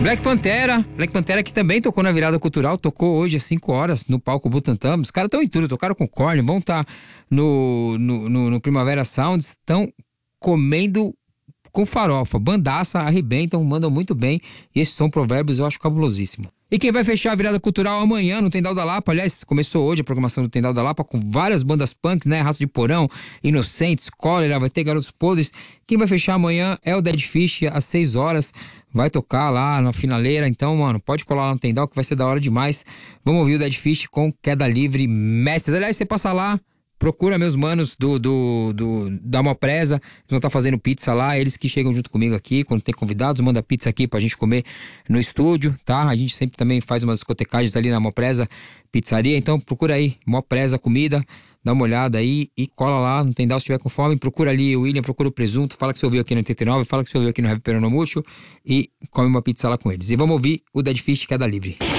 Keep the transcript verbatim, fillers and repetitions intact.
Black Pantera, Black Pantera que também tocou na virada cultural, tocou hoje às cinco horas no palco Butantã. Os caras estão em tudo, tocaram com Korn, vão estar tá no, no, no, no Primavera Sound, estão comendo com farofa, bandaça, arrebentam, mandam muito bem. E esses são provérbios, eu acho cabulosíssimo. E quem vai fechar a virada cultural amanhã no Tendal da Lapa, aliás, começou hoje a programação do Tendal da Lapa com várias bandas punks, né? Raço de Porão, Inocentes, Cólera, vai ter Garotos Podres. Quem vai fechar amanhã é o Dead Fish, às seis horas, vai tocar lá na finaleira. Então, mano, pode colar lá no Tendal que vai ser da hora demais. Vamos ouvir o Dead Fish com Queda Livre Mestres. Aliás, você passa lá, procura meus manos do, do, do, da Mopresa, eles vão estar fazendo pizza lá, eles que chegam junto comigo aqui, quando tem convidados, manda pizza aqui pra gente comer no estúdio, tá? A gente sempre também faz umas discotecagens ali na Mopresa Pizzaria, então procura aí, Mopresa Comida, dá uma olhada aí e cola lá, no Tendal se tiver com fome, procura ali o William, procura o Presunto, fala que você ouviu aqui no oitenta e nove, fala que você ouviu aqui no Heavy Peronomucho e come uma pizza lá com eles. E vamos ouvir o Dead Fish Queda Livre.